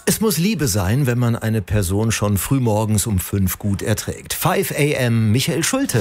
Es muss Liebe sein, wenn man eine Person schon frühmorgens um 5 gut erträgt. 5 a.m. Michael Schulte.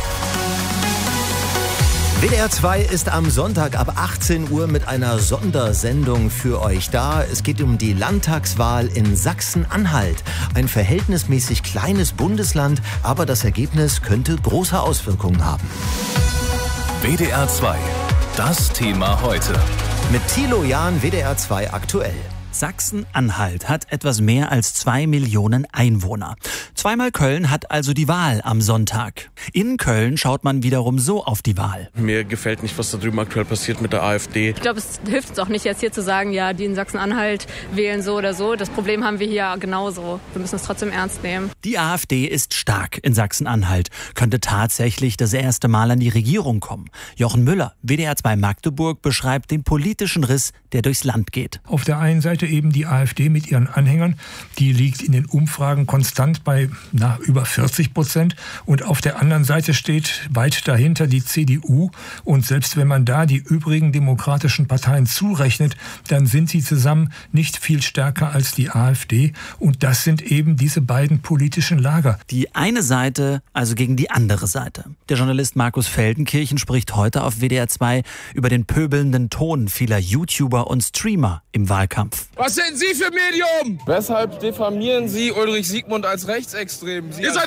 WDR 2 ist am Sonntag ab 18 Uhr mit einer Sondersendung für euch da. Es geht um die Landtagswahl in Sachsen-Anhalt. Ein verhältnismäßig kleines Bundesland, aber das Ergebnis könnte große Auswirkungen haben. WDR 2, das Thema heute. Mit Thilo Jahn, WDR 2 aktuell. Sachsen-Anhalt hat etwas mehr als 2 Millionen Einwohner. Zweimal Köln hat also die Wahl am Sonntag. In Köln schaut man wiederum so auf die Wahl. Mir gefällt nicht, was da drüben aktuell passiert mit der AfD. Ich glaube, es hilft uns auch nicht jetzt hier zu sagen, ja, die in Sachsen-Anhalt wählen so oder so. Das Problem haben wir hier genauso. Wir müssen es trotzdem ernst nehmen. Die AfD ist stark in Sachsen-Anhalt, könnte tatsächlich das erste Mal an die Regierung kommen. Jochen Müller, WDR 2 Magdeburg, beschreibt den politischen Riss, der durchs Land geht. Auf der einen Seite eben die AfD mit ihren Anhängern, die liegt in den Umfragen konstant bei über 40%. Und auf der anderen Seite steht weit dahinter die CDU. Und selbst wenn man da die übrigen demokratischen Parteien zurechnet, dann sind sie zusammen nicht viel stärker als die AfD. Und das sind eben diese beiden politischen Lager. Die eine Seite also gegen die andere Seite. Der Journalist Markus Feldenkirchen spricht heute auf WDR 2 über den pöbelnden Ton vieler YouTuber und Streamer im Wahlkampf. Was sind Sie für Medium? Weshalb diffamieren Sie Ulrich Siegmund als rechtsextrem? Ihr seid